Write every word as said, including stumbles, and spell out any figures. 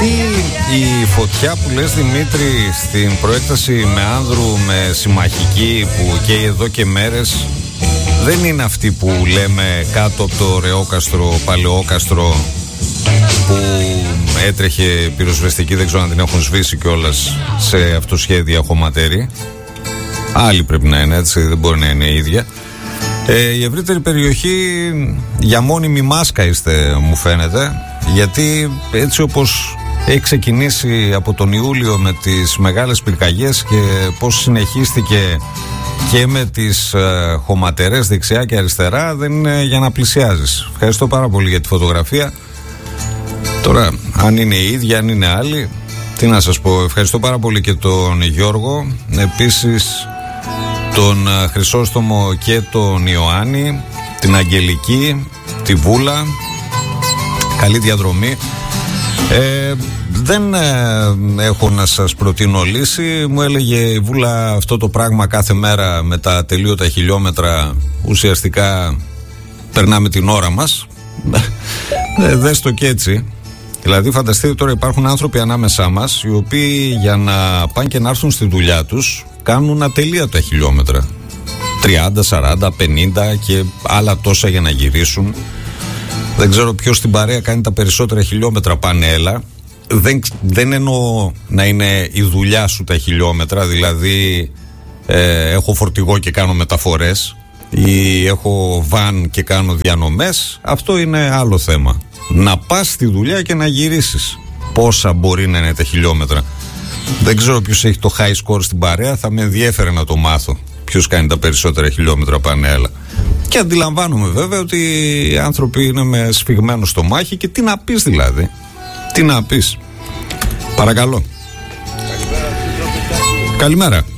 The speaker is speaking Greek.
Αυτή η φωτιά που λες, Δημήτρη, στην προέκταση με Άνδρου, με συμμαχική που καίει εδώ και μέρες, δεν είναι αυτή που λέμε κάτω από το Ρεόκαστρο, Παλαιόκαστρο, που έτρεχε πυροσβεστική, δεν ξέρω αν την έχουν σβήσει κιόλας, σε αυτοσχέδια χωματέρι. Άλλη πρέπει να είναι, έτσι, δεν μπορεί να είναι η ίδια. Ε, η ευρύτερη περιοχή για μόνιμη μάσκα είστε, μου φαίνεται, γιατί έτσι όπως έχει ξεκινήσει από τον Ιούλιο με τις μεγάλες πυρκαγιές και πώς συνεχίστηκε και με τις ε, χωματερές δεξιά και αριστερά, δεν είναι για να πλησιάζεις. Ευχαριστώ πάρα πολύ για τη φωτογραφία. Τώρα, αν είναι η ίδια, αν είναι άλλη, τι να σας πω. Ευχαριστώ πάρα πολύ και τον Γιώργο, επίσης τον Χρυσόστομο και τον Ιωάννη, την Αγγελική, τη Βούλα. Καλή διαδρομή. ε, Δεν ε, έχω να σας προτείνω λύση. Μου έλεγε η Βούλα αυτό το πράγμα κάθε μέρα με τα τελείωτα χιλιόμετρα. Ουσιαστικά περνάμε την ώρα μας. ε, Δες το και έτσι. Δηλαδή φανταστείτε τώρα, υπάρχουν άνθρωποι ανάμεσά μας οι οποίοι για να πάνε και να έρθουν στη δουλειά τους κάνουν ατελείωτα χιλιόμετρα, τριάντα, σαράντα, πενήντα και άλλα τόσα για να γυρίσουν. Δεν ξέρω ποιος στην παρέα κάνει τα περισσότερα χιλιόμετρα, πάνε έλα. Δεν, δεν εννοώ να είναι η δουλειά σου τα χιλιόμετρα, δηλαδή ε, έχω φορτηγό και κάνω μεταφορές ή έχω βαν και κάνω διανομές. Αυτό είναι άλλο θέμα. Να πας στη δουλειά και να γυρίσεις. Πόσα μπορεί να είναι τα χιλιόμετρα? Δεν ξέρω ποιος έχει το high score στην παρέα, θα με ενδιέφερε να το μάθω. Ποιος κάνει τα περισσότερα χιλιόμετρα, πάνε έλα. Και αντιλαμβάνομαι βέβαια ότι οι άνθρωποι είναι με σφιγμένο στομάχι και τι να πεις δηλαδή. Τι να πεις. Παρακαλώ. Καλημέρα. Καλημέρα.